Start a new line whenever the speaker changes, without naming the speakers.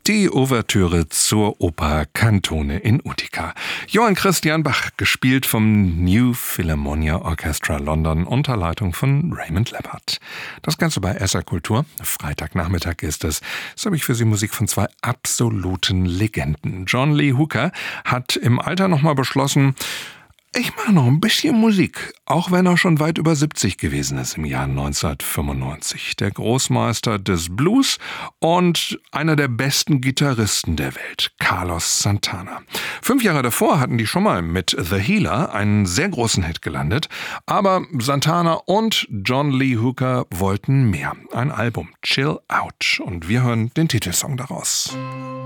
Die Ouvertüre zur Oper Cantone in Utica. Johann Christian Bach, gespielt vom New Philharmonia Orchestra London unter Leitung von Raymond Leppard. Das Ganze bei SR Kultur. Freitagnachmittag ist es. So habe ich für Sie Musik von zwei absoluten Legenden. John Lee Hooker hat im Alter nochmal beschlossen, ich mache noch ein bisschen Musik, auch wenn er schon weit über 70 gewesen ist im Jahr 1995. Der Großmeister des Blues und einer der besten Gitarristen der Welt, Carlos Santana. 5 Jahre davor hatten die schon mal mit The Healer einen sehr großen Hit gelandet, aber Santana und John Lee Hooker wollten mehr. Ein Album, Chill Out. Und wir hören den Titelsong daraus.